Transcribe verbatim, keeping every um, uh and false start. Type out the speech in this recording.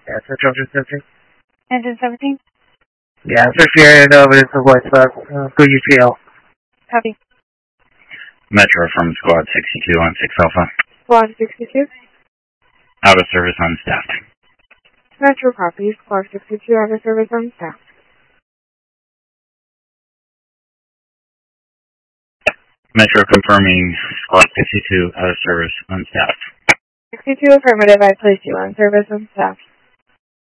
Yeah, search engine searching. Engine seventeen? Yeah, search the area over this voice box. Uh, go U T L. Copy. Metro from Squad sixty-two on six Alpha. Squad sixty-two? Out of service unstaffed. Metro copy. Squad sixty-two out of service unstaffed. Metro confirming Squad sixty-two out of service unstaffed. sixty-two affirmative. I placed you on service unstaffed.